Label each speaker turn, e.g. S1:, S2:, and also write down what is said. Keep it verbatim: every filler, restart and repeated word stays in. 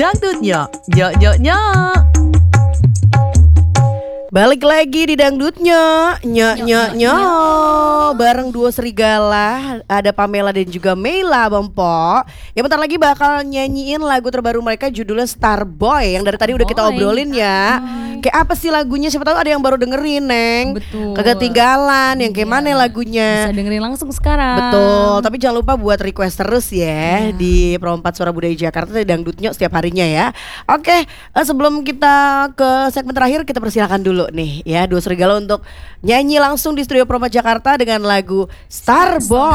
S1: Dangdutnya, nyok nyok nyok.
S2: Balik lagi di dangdutnya, nyok nyok nyok, bareng duo serigala, ada Pamela dan juga Meila, Bompo. Ya bentar lagi bakal nyanyiin lagu terbaru mereka, judulnya Starboy, yang dari tadi udah kita obrolin ya. Kayak apa sih lagunya? Siapa tahu ada yang baru dengerin, Neng.
S3: Betul.
S2: Kagak tinggalan, yang kayak
S3: Iya.
S2: mana lagunya?
S3: Bisa dengerin langsung sekarang.
S2: Betul, tapi jangan lupa buat request terus ya
S3: Iya.
S2: di Pro empat Suara Budaya Jakarta di Dangdutnya setiap harinya ya. Oke, eh, sebelum kita ke segmen terakhir, kita persilakan dulu nih ya dua serigala untuk nyanyi langsung di studio Pro empat Jakarta dengan lagu Starboy.